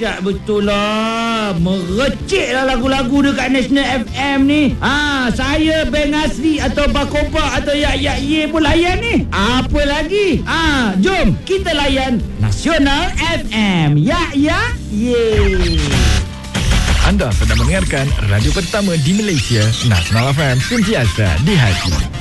Ya betul lah. Merecik lah lagu-lagu dekat National FM ni. Saya Beng Asri atau Bakopa atau Ya Ye pun layan ni. Apa lagi? Jom kita layan Nasional FM. Ya Ye. Anda sedang mendengarkan radio pertama di Malaysia, Nasional FM, sentiasa di hati.